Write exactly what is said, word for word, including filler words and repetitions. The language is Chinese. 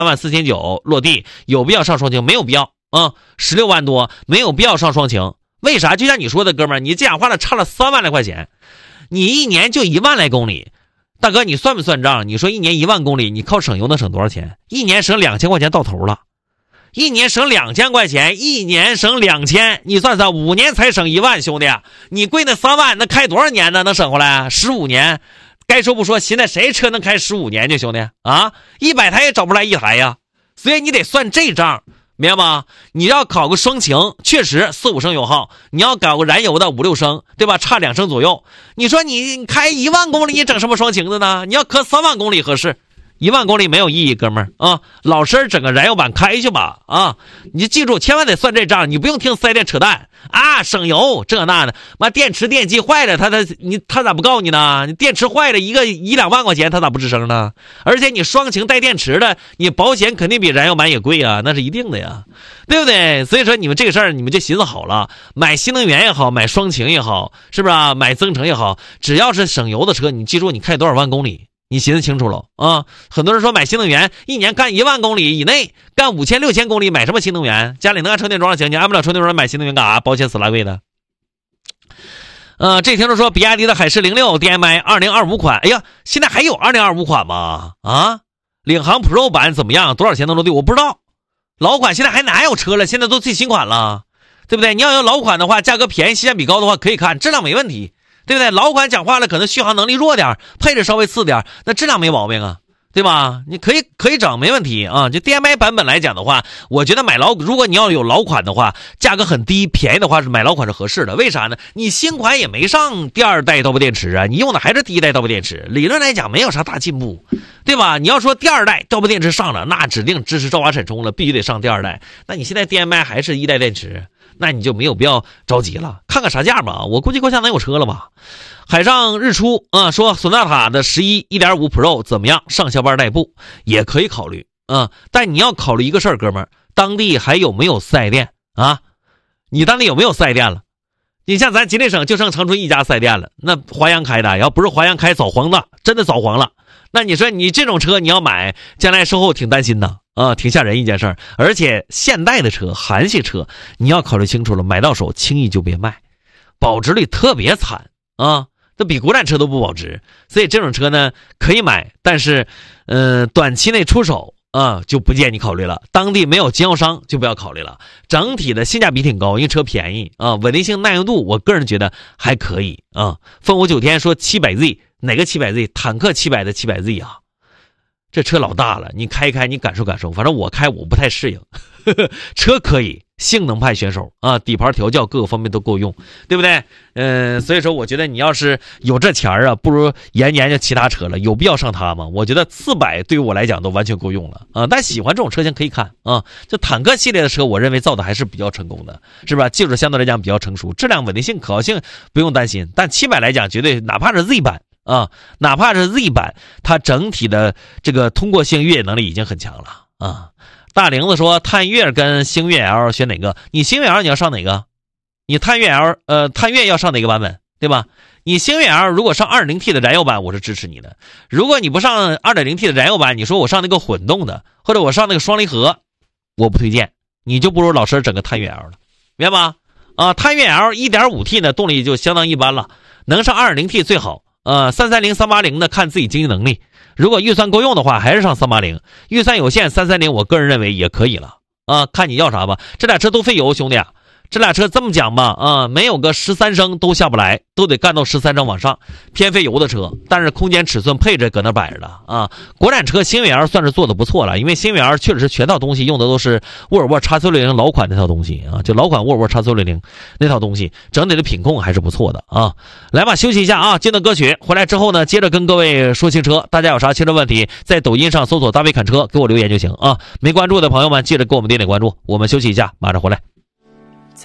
万四千九落地，有必要上双擎？没有必要啊，十六万多没有必要上双擎。为啥？就像你说的，哥们儿，你这样花了差了三万来块钱，你一年就一万来公里，大哥你算不算账？你说一年一万公里，你靠省油能省多少钱？一年省两千块钱到头了，一年省两千块钱，一年省两千，你算算，五年才省一万，兄弟，你贵那三万，那开多少年呢？能省回来？十五年。该说不说，现在谁车能开十五年去，兄弟啊？一百台也找不出来一台呀，所以你得算这账，明白吗？你要考个双擎，确实四五升油耗，你要搞个燃油的五六升，对吧？差两升左右。你说你开一万公里，你整什么双擎的呢？你要磕三万公里合适。一万公里没有意义，哥们儿啊，老实整个燃油版开去吧啊！你记住，千万得算这账，你不用听四 S 店扯淡啊，省油这那的，妈电池电机坏了，他他你他咋不告你呢？你电池坏了一个一两万块钱，他咋不吱声呢？而且你双擎带电池的，你保险肯定比燃油版也贵啊，那是一定的呀，对不对？所以说你们这个事儿，你们就寻思好了，买新能源也好，买双擎也好，是不是啊？买增程也好，只要是省油的车，你记住你开多少万公里。你寻思清楚了啊！很多人说买新能源，一年干一万公里以内，干五千六千公里，买什么新能源？家里能安充电桩行，你安不了充电桩买新能源干啥？保险死拉贵的。呃，这听众说，比亚迪的海狮零六 D M I 二零二五款，哎呀，现在还有二零二五款吗？啊，领航 Pro 版怎么样？多少钱能落地？我不知道。老款现在还哪有车了？现在都最新款了，对不对？你要有老款的话，价格便宜，性价比高的话，可以看，质量没问题。对不对？老款讲话了，可能续航能力弱点，配置稍微次点，那质量没毛病啊，对吧？你可以可以整，没问题啊。就 D M I 版本来讲的话，我觉得买老，如果你要有老款的话，价格很低，便宜的话是买老款是合适的。为啥呢？你新款也没上第二代刀背电池啊，你用的还是第一代刀背电池，理论来讲没有啥大进步，对吧？你要说第二代刀背电池上了，那指定支持兆瓦闪充了，必须得上第二代。那你现在 D M I 还是一代电池。那你就没有必要着急了，看看啥价吧。我估计国家能有车了吧。海上日出啊、呃，说索纳塔的十一 一点五 Pro 怎么样？上下班代步也可以考虑啊、呃，但你要考虑一个事儿，哥们儿，当地还有没有四 S 店啊？你当地有没有四 S 店了？你像咱吉林省就剩长春一家四 S 店了，那华阳开的，要不是华阳开早黄了，真的早黄了。那你说你这种车你要买，将来售后挺担心的啊，挺吓人一件事儿。而且现代的车、韩系车，你要考虑清楚了，买到手轻易就别卖，保值率特别惨啊，这比国产车都不保值。所以这种车呢可以买，但是，呃，短期内出手啊就不建议考虑了。当地没有经销商就不要考虑了。整体的性价比挺高，因为车便宜啊，稳定性、耐用度，我个人觉得还可以啊。烽火九天说七百 Z。哪个七百 Z？ 坦克七百的七百 Z 啊，这车老大了，你开一开，你感受感受。反正我开我不太适应，呵呵，车可以，性能派选手啊，底盘调教各个方面都够用，对不对？嗯、呃，所以说我觉得你要是有这钱啊，不如研究研究其他车了，有必要上它吗？我觉得四百对于我来讲都完全够用了啊。但喜欢这种车型可以看啊，就坦克系列的车，我认为造的还是比较成功的，是吧？技术相对来讲比较成熟，质量稳定性、可靠性不用担心。但七百来讲，绝对哪怕是 Z 版。啊，哪怕是 Z 版，它整体的这个通过性越野能力已经很强了啊。大玲子说，探岳跟星越 L 选哪个？你星越 L 你要上哪个？你探岳 L 呃探岳要上哪个版本，对吧？你星越 L 如果上 二点零 T 的燃油版，我是支持你的。如果你不上 二点零 T 的燃油版，你说我上那个混动的，或者我上那个双离合，我不推荐，你就不如老师整个探岳 L 了，明白吗？啊，探岳 L 一点五 T 的动力就相当一般了，能上 二点零 T 最好。呃，三三零、三八零的看自己经济能力，如果预算够用的话，还是上三八零；预算有限，三三零我个人认为也可以了啊，看你要啥吧。这俩车都费油，兄弟啊，这俩车这么讲吧，啊，没有个十三升都下不来，都得干到十三升往上，偏费油的车，但是空间、尺寸、配置搁那摆着了啊。国产车星越 L 算是做的不错了，因为星越 L 确实是全套东西用的都是沃尔沃 X C 六零 老款那套东西啊，就老款沃尔沃 X C 六零那套东西，整体的品控还是不错的啊。来吧，休息一下啊，接着歌曲回来之后呢，接着跟各位说汽车，大家有啥汽车问题，在抖音上搜索大卫侃车，给我留言就行啊。没关注的朋友们，记得给我们点点关注。我们休息一下，马上回来。